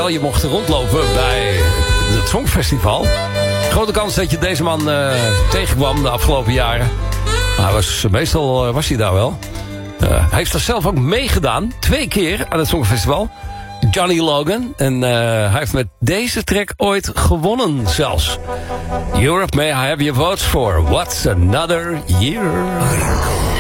Stel je mocht rondlopen bij het Songfestival. Grote kans dat je deze man tegenkwam de afgelopen jaren. Maar meestal was hij daar wel. Hij heeft er zelf ook meegedaan. 2 keer aan het Songfestival. Johnny Logan. En hij heeft met deze track ooit gewonnen zelfs. Europe, may I have your votes for What's Another Year?